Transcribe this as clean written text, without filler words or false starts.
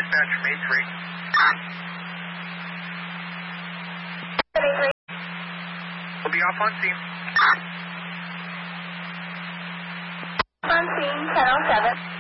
dispatch from A3. We'll be off on scene. On scene, 10:07.